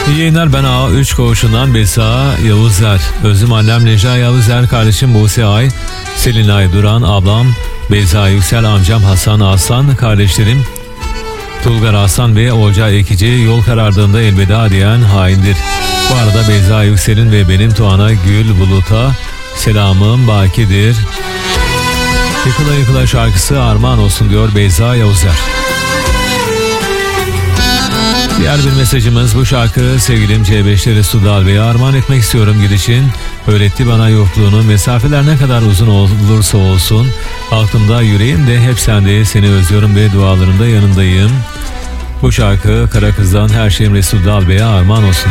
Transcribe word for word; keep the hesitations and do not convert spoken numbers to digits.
İyi yayınlar, ben A üç koğuşundan Besa Yavuzer. Özüm annem Neca Yavuzer, kardeşim Buse Ay, Selinay Duran, ablam Beyza Yüksel, amcam Hasan Aslan, kardeşlerim Tulgar Aslan ve Olcay Ekici. Yol karardığında elveda diyen haindir. Bu arada Beyza Yüksel'in ve benim Tuana Gül Bulut'a selamım bakidir. Yıkıla Yıkıla şarkısı armağan olsun diyor Beyza Yavuzer. Diğer bir mesajımız: bu şarkı sevgilim C beşleri Sudal Bey'e armağan etmek istiyorum. Gidişin öğretti bana yokluğunu, mesafeler ne kadar uzun olursa olsun aklımda, yüreğimde hep sende, seni özlüyorum ve dualarımda yanındayım. Bu şarkı Kara Kız'dan Her Şeyim Resul Dal Bey'e armağan olsun.